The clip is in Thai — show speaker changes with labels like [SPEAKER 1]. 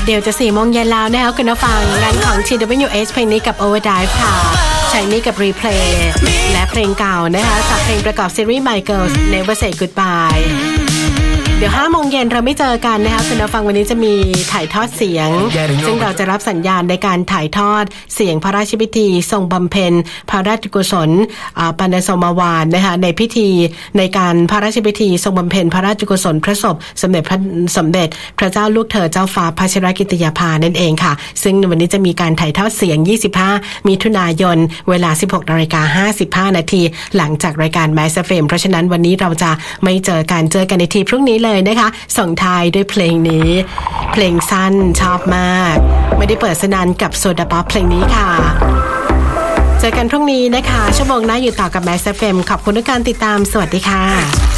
[SPEAKER 1] เดี๋ยวจะ4 โมงเย็นแล้วนะคะคุณผู้ฟังงานของ TWS เพลงนี้กับ Overdrive ค่ะใช้นี้กับ Replay และเพลงเก่านะคะจากเพลงประกอบซีรีส์ My Girls Never Say Goodbye เดี๋ยว5 โมงเย็นเราไม่เจอกันนะคะคุณผู้ฟังวันนี้จะมีถ่ายทอดเสียงซึ่งเราจะรับสัญญาณในการถ่ายทอดเสียงพระราชพิธีทรงบำเพ็ญพระราชกุศลปัณณสมวานนะคะในพิธีในการพระราชพิธีทรงบำเพ็ญพระราชกุศลพระศพสมเด็จพระเจ้าลูกเธอเจ้าฟ้าพัชรกิติยาภานั่นเองค่ะซึ่งวันนี้จะมีการถ่ายทอดเสียง25 มิถุนายนเวลา 16:55 นาทีหลังจากรายการ Mass FM เพราะฉะนั้นวันนี้เราจะไม่เจอกันในทีพรุ่งนี้เลยนะคะส่งท้ายด้วยเพลงนี้เพลงสั้นชอบมากไม่ได้เปิดสนานกับโซดาป๊อปเพลงนี้ค่ะเจอกันพรุ่งนี้นะคะชั่วโมงหน้าอยู่ต่อกับ Mass FM ขอบคุณทุกการติดตามสวัสดีค่ะ